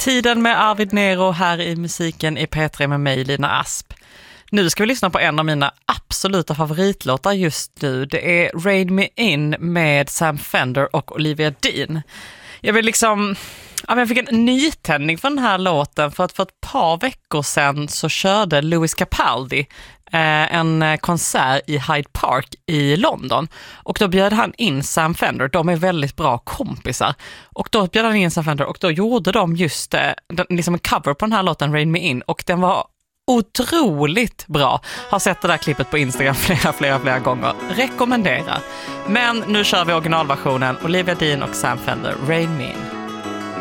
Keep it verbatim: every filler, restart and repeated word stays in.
Tiden med Arvid Nero här i musiken i P tre med mig, Lina Asp. Nu ska vi lyssna på en av mina absoluta favoritlåtar just nu. Det är Rain Me In med Sam Fender och Olivia Dean. Jag vill liksom... Ja, jag fick en nytändning för den här låten för att för ett par veckor sedan så körde Lewis Capaldi eh, en konsert i Hyde Park i London. Och då bjöd han in Sam Fender. De är väldigt bra kompisar. Och då bjöd han in Sam Fender och då gjorde de just eh, den, liksom en cover på den här låten Rain Me In. Och den var otroligt bra. Har sett det där klippet på Instagram flera, flera, flera gånger. Rekommenderar. Men nu kör vi originalversionen. Olivia Dean och Sam Fender, Rain Me In.